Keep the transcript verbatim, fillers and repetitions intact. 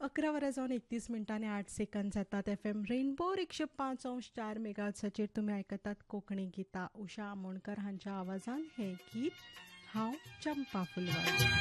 अकरा वरां जावन एकतीस मिनटांनी आठ सेकंद जातात. एफ एम रेनबो एकशे पांच अंश चार मेगाहर्ट्झाचेर तुमी आयकतात कोंकणी गितां. उशा आमोणकर हांच्या आवाजान हें गीत हांव चंपा फुलवारी.